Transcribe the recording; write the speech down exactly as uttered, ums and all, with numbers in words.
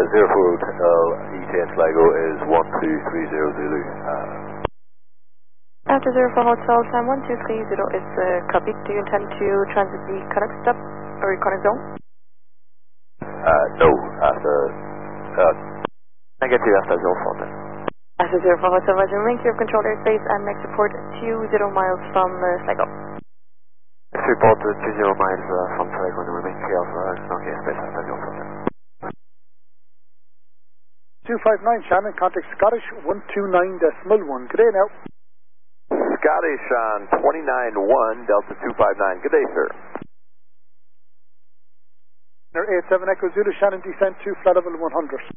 zero four Hotel, E T N Sligo is one two three zero Zulu. Uh, After zero four Hotel, time one two three zero is uh, copied. Do you intend to transit the Connacht stop or Connacht zone? uh, no, after, uh, negative after zero four then. After zero four Hotel, Roger, remain clear of control airspace and next report two zero miles from uh, Sligo. Next report uh, two zero miles uh, from Sligo and remain clear of uh, okay, space after zero four then. two five nine Shannon, contact Scottish one two nine decimal one. Good day now. Scottish on twenty-nine one, Delta two five nine. Good day, sir. eight seven Echo Zulu, Shannon descent to flight level one hundred.